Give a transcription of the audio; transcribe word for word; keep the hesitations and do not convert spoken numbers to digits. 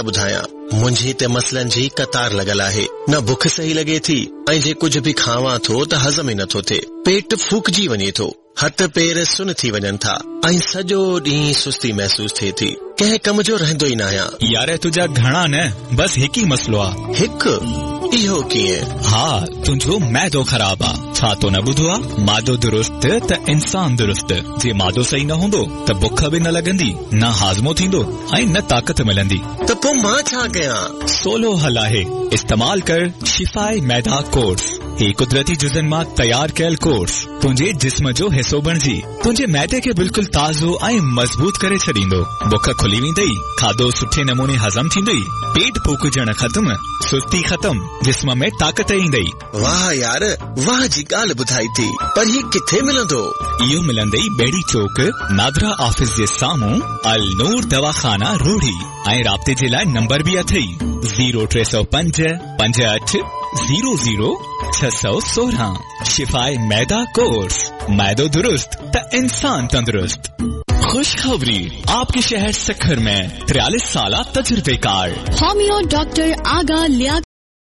ॿुधायां, मुंहिंजी ते मसलनि जी कतार लॻल आहे। न बुख सही लॻे थी ऐं जे कुझु बि खावां थो त हज़म ई नथो थिए। पेट फूकजी वञे थो, हथ पेर सुन थी वञनि था ऐं सॼो ॾींहुं सुस्ती महसूस थिए थी। कंहिं कम जो रहंदो ई न आहियां। यार तुंहिंजा घणा न, बस हिकु ई मसलो आहे। हिकु? इहो कीअं? हा, तुंहिंजो मैदो ख़राब आहे। छा तो न ॿुधो आहे? मादो दुरुस्त त इंसान दुरुस्त। जे मादो सही न हूंदो त बुख बि न लॻंदी, न हाज़मो थींदो ऐं न ताक़त मिलंदी। त पोइ मां छा कयां? सोलो हल आहे, इस्तेमाल कर शिफाए मैदा कोर्स। हे कुदरती जुज़न मां तयार कयल कोर्स तुंहिंजे जिस्म जो हिसो बणिजी तुंहिंजे मैदे खे बिल्कुल ताज़ो ऐं मज़बूत करे छॾींदो। बुख खुली वेंदई, खाधो सुठे नमूने हज़म थींदई, पेट फूकजण ख़त्म, सुस्ती ख़त्म, जिस्म में ताक़त ईंदई। वाह यार, वाह जी ॻाल्हि ॿुधाई थी। पर ही किथे मिलंदो? इहो मिलंदई बेड़ी चौक, नादरा ऑफिस जे साम्हूं, अल नूर दवाखाना रोड़ी। ऐं राब्ते जे लाइ नंबर बि अथई ज़ीरो टे सौ पंज पंज अठ ज़ीरो ज़ीरो छह सौ सोरहं। शिफाए मैदा कोर्स, मैदो दुरुस्त त इंसान तंदुरुस्त। खुशखबरी आपके शहर सखर में तिरालीस साल तजुर्बेकार होमियो डॉक्टर आगा लिया